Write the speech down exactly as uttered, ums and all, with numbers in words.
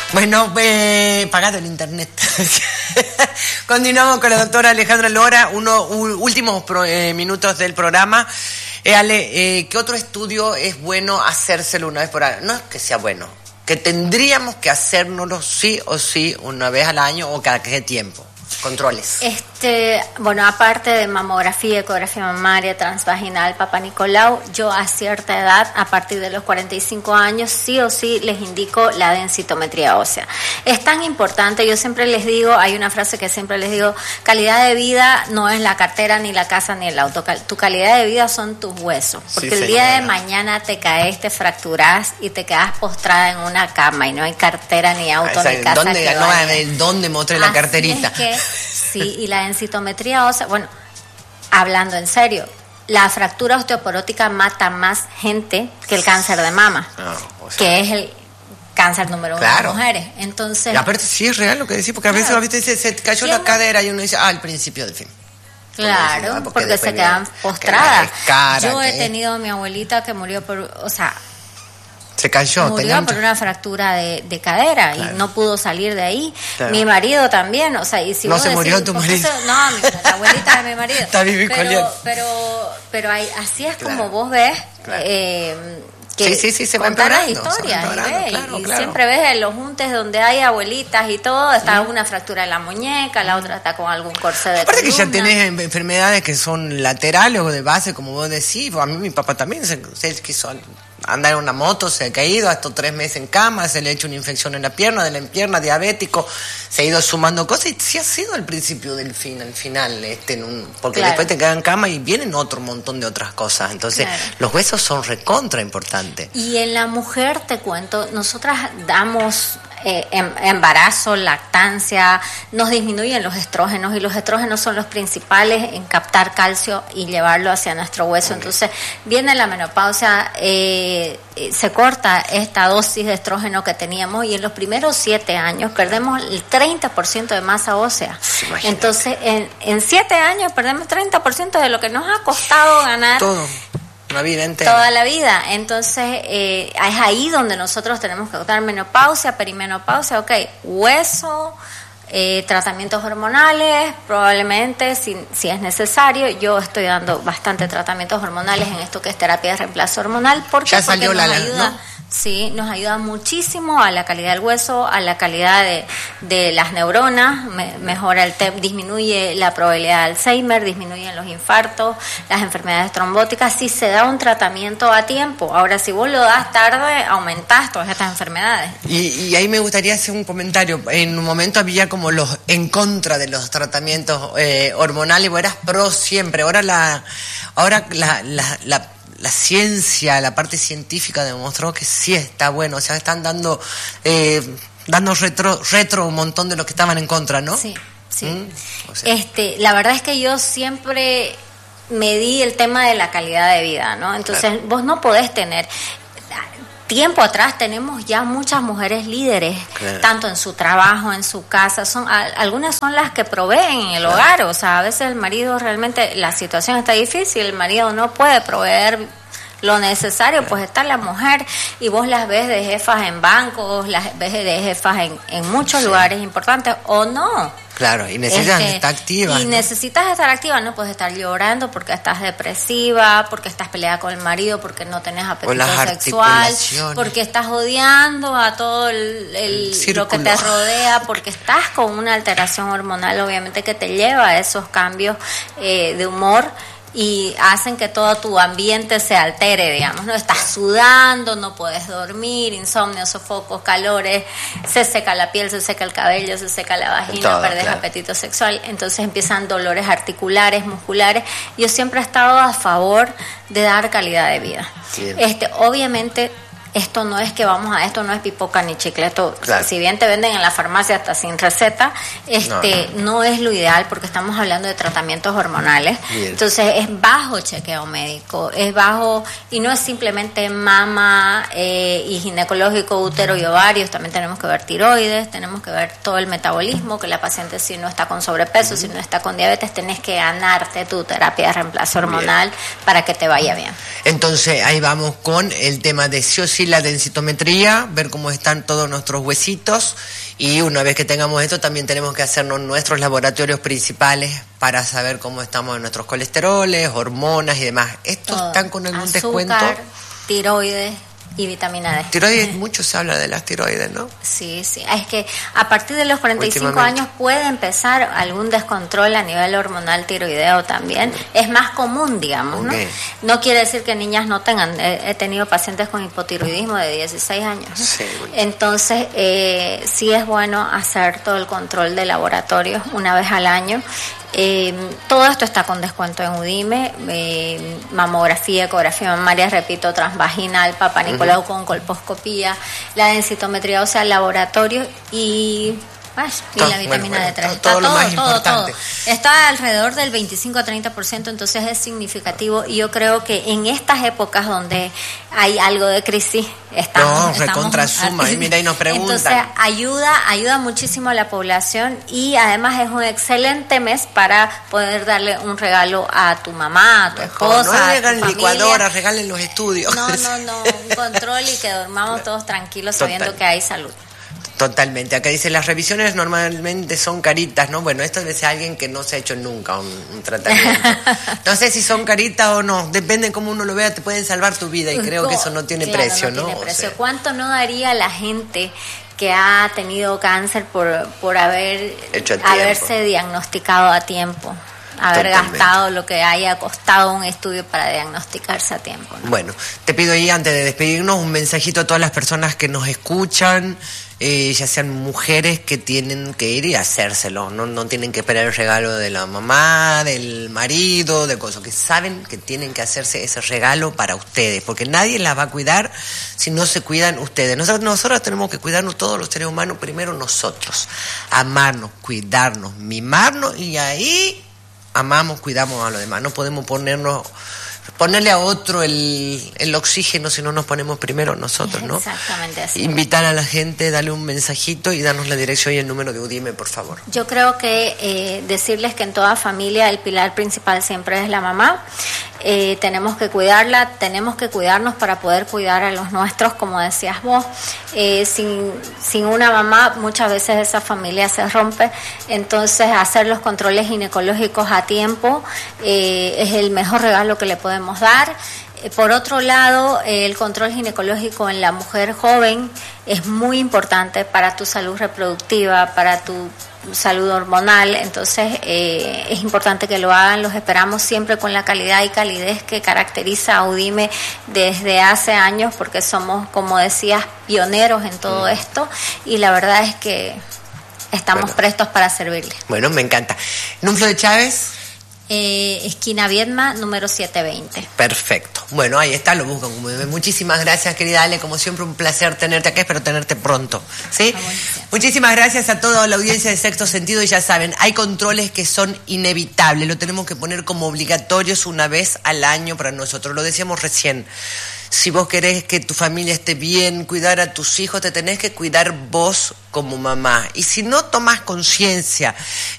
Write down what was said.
Bueno, eh, pagado el internet. Continuamos con la doctora Alejandra Lora, unos últimos pro, eh, minutos del programa. Eh, Ale, eh, ¿qué otro estudio es bueno hacérselo una vez por año? No es que sea bueno, que tendríamos que hacérnoslo sí o sí una vez al año o cada qué tiempo. Controles. Este, bueno, aparte de mamografía, ecografía mamaria, transvaginal, Papa Nicolau, yo a cierta edad, a partir de los cuarenta y cinco años, sí o sí les indico la densitometría ósea. Es tan importante, yo siempre les digo, hay una frase que siempre les digo, calidad de vida no es la cartera, ni la casa, ni el auto. Tu calidad de vida son tus huesos. Porque sí, el día de mañana te caes, te fracturás y te quedas postrada en una cama y no hay cartera, ni auto, o sea, ni casa. ¿Dónde, que no, vaya. ¿Dónde mostré la carterita? Es que, sí, y la densitometría ósea, bueno, hablando en serio, la fractura osteoporótica mata más gente que el cáncer de mama, oh, o sea, que es el cáncer número uno claro. de mujeres. Entonces, y aparte sí es real lo que decís, porque a veces claro. a veces se, se cayó la cadera y uno dice, ah, al principio del fin. Claro, porque, porque, porque se quedan postradas. Cara, Yo he que... tenido a mi abuelita que murió por, o sea, se cayó, murió por una fractura de, de cadera claro. y no pudo salir de ahí. Claro. Mi marido también, o sea, y si no vos se decís, murió tu marido. Se, no, mi, la abuelita de mi marido. Está bien, pero, pero, pero hay, así es claro. como vos ves. Claro. Eh, que sí, sí, sí, se va las historias y, ves, claro, y claro. siempre ves en los juntes donde hay abuelitas y todo, está sí. una fractura en la muñeca, la otra está con algún corse de aparte columna. Que ya tenés enfermedades que son laterales o de base, como vos decís. A mí mi papá también se, se quiso andar en una moto, se ha caído, hasta tres meses en cama, se le ha hecho una infección en la pierna, de la pierna, diabético, se ha ido sumando cosas y sí ha sido al principio del fin, al final, este, en un, porque claro. después te quedas en cama y vienen otro montón de otras cosas. Entonces, claro. los huesos son recontra importantes. Y en la mujer, te cuento, nosotras damos eh, embarazo, lactancia, nos disminuyen los estrógenos y los estrógenos son los principales en captar calcio y llevarlo hacia nuestro hueso. Okay. Entonces, viene la menopausia, eh, se corta esta dosis de estrógeno que teníamos y en los primeros siete años perdemos el treinta por ciento de masa ósea. Imagínate. Entonces, en, en siete años perdemos treinta por ciento de lo que nos ha costado ganar. Todo. La vida entera. Toda la vida. Entonces, eh, es ahí donde nosotros tenemos que dar menopausia, perimenopausia, ok, hueso, eh, tratamientos hormonales, probablemente, si, si es necesario. Yo estoy dando bastante tratamientos hormonales en esto que es terapia de reemplazo hormonal. ¿Por qué? Ya salió porque la nos ayuda, ¿no? Sí, nos ayuda muchísimo a la calidad del hueso, a la calidad de, de las neuronas, me, mejora el te- disminuye la probabilidad de Alzheimer, disminuyen los infartos, las enfermedades trombóticas, si se da un tratamiento a tiempo. Ahora, si vos lo das tarde, aumentás todas estas enfermedades. Y, y ahí me gustaría hacer un comentario. En un momento había como los en contra de los tratamientos eh, hormonales, vos eras pro siempre. Ahora la, ahora la, la, la La ciencia, la parte científica demostró que sí está bueno, o sea, están dando eh, dando retro, retro un montón de los que estaban en contra, ¿no? Sí, sí. ¿Mm? O sea. Este, la verdad es que yo siempre medí el tema de la calidad de vida, ¿no? Entonces, claro. vos no podés tener... Tiempo atrás tenemos ya muchas mujeres líderes, claro. tanto en su trabajo, en su casa, son a, algunas son las que proveen en el claro. hogar, o sea, a veces el marido realmente, la situación está difícil, el marido no puede proveer lo necesario, claro. pues está la mujer y vos las ves de jefas en bancos, las ves de jefas en, en muchos sí. lugares importantes, o no. Claro, y necesitas este, estar activa. Y ¿no? necesitas estar activa, no puedes estar llorando porque estás depresiva, porque estás peleada con el marido, porque no tenés apetito sexual, porque estás odiando a todo el, el, el lo que te rodea, porque estás con una alteración hormonal, obviamente que te lleva a esos cambios eh, de humor y hacen que todo tu ambiente se altere, digamos, ¿no? Estás sudando, no puedes dormir, insomnio, sofocos, calores, se seca la piel, se seca el cabello, se seca la vagina, todo, perdes claro. apetito sexual, entonces empiezan dolores articulares, musculares. Yo siempre he estado a favor de dar calidad de vida. Sí. Este, obviamente, esto no es que vamos a, esto no es pipoca ni chicle, esto, claro. si bien te venden en la farmacia hasta sin receta, este no, no. no es lo ideal porque estamos hablando de tratamientos hormonales. Bien. Entonces es bajo chequeo médico, es bajo, y no es simplemente mama eh, y ginecológico, útero y ovarios, también tenemos que ver tiroides, tenemos que ver todo el metabolismo, que la paciente si no está con sobrepeso, uh-huh. si no está con diabetes, tenés que ganarte tu terapia de reemplazo hormonal bien. Para que te vaya bien. Entonces ahí vamos con el tema de sí o sí sí, la densitometría, ver cómo están todos nuestros huesitos, y una vez que tengamos esto también tenemos que hacernos nuestros laboratorios principales para saber cómo estamos en nuestros colesteroles, hormonas y demás. ¿Estos todo. Están con algún Azúcar, descuento? Tiroides y vitamina D. Tiroides, mucho se habla de las tiroides, ¿no? Sí, sí. Es que a partir de los cuarenta y cinco años puede empezar algún descontrol a nivel hormonal tiroideo también. Es más común, digamos, okay. ¿no? No quiere decir que niñas no tengan. He, he tenido pacientes con hipotiroidismo de dieciséis años. ¿no? Sí, bueno. Entonces, eh, sí es bueno hacer todo el control de laboratorio una vez al año. Eh, todo esto está con descuento en UDIME, eh, mamografía, ecografía mamaria, repito, transvaginal, Papa Nicolau uh-huh. con colposcopía, la densitometría ósea, laboratorio y... Ay, y todo, la vitamina bueno, D tres. Todo, está todo, todo, lo más todo, importante. Todo. Está alrededor del veinticinco a treinta por ciento, entonces es significativo. Y yo creo que en estas épocas donde hay algo de crisis, estamos... No, recontra suma. Y mira, y nos preguntan. Entonces ayuda, ayuda muchísimo a la población y además es un excelente mes para poder darle un regalo a tu mamá, a tu Mejor, esposa, no a regalen tu licuadoras, regalen los estudios. No, no, no. Un control y que dormamos todos tranquilos sabiendo Total. que hay salud. Totalmente. Acá dice, las revisiones normalmente son caritas, ¿no? Bueno, esto debe ser alguien que no se ha hecho nunca un, un tratamiento. No sé si son caritas o no, depende de cómo uno lo vea, te pueden salvar tu vida y creo que eso no tiene claro, precio, ¿no? No tiene precio. O sea, ¿cuánto no daría la gente que ha tenido cáncer por, por haber haberse diagnosticado a tiempo? Haber Totalmente. gastado lo que haya costado un estudio para diagnosticarse a tiempo, ¿no? Bueno, te pido ahí, antes de despedirnos, un mensajito a todas las personas que nos escuchan, eh, ya sean mujeres que tienen que ir y hacérselo, no, no tienen que esperar el regalo de la mamá, del marido, de cosas, que saben que tienen que hacerse ese regalo para ustedes, porque nadie las va a cuidar si no se cuidan ustedes. Nosotros, nosotros tenemos que cuidarnos todos los seres humanos, primero nosotros, amarnos, cuidarnos, mimarnos y ahí... amamos, cuidamos a los demás. No podemos ponernos, ponerle a otro el, el oxígeno si no nos ponemos primero nosotros, ¿no? Exactamente así. Invitar a la gente, darle un mensajito y darnos la dirección y el número de UDIME, por favor. Yo creo que eh, decirles que en toda familia el pilar principal siempre es la mamá. Eh, tenemos que cuidarla, tenemos que cuidarnos para poder cuidar a los nuestros, como decías vos. Eh, sin, sin una mamá muchas veces esa familia se rompe, entonces hacer los controles ginecológicos a tiempo eh, es el mejor regalo que le podemos dar. Eh, por otro lado, eh, el control ginecológico en la mujer joven es muy importante para tu salud reproductiva, para tu salud hormonal, entonces eh, es importante que lo hagan, los esperamos siempre con la calidad y calidez que caracteriza a UDIME desde hace años, porque somos, como decías, pioneros en todo esto y la verdad es que estamos bueno. prestos para servirle. Bueno, me encanta. ¿Número de Chávez? Eh, esquina Viedma, número setecientos veinte. Perfecto. Bueno, ahí está, lo buscan como debe. Muchísimas gracias, querida Ale. Como siempre, un placer tenerte acá. Espero tenerte pronto. ¿Sí? Muchísimas gracias a toda la audiencia de Sexto Sentido. Y ya saben, hay controles que son inevitables. Lo tenemos que poner como obligatorios una vez al año para nosotros. Lo decíamos recién. Si vos querés que tu familia esté bien, cuidar a tus hijos, te tenés que cuidar vos como mamá. Y si no tomás conciencia